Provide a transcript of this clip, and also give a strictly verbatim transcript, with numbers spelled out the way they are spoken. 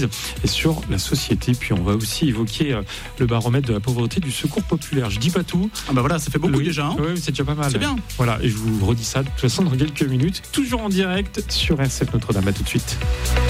l'Église et sur la société. Puis on va aussi évoquer le baromètre de la pauvreté du Secours populaire. Je dis pas tout. Ah bah voilà, ça fait beaucoup oui, déjà. Hein. Oui, c'est déjà pas mal. C'est bien. Voilà, et je vous redis ça de toute façon dans quelques minutes, toujours en direct sur R sept Notre-Dame. À tout de suite.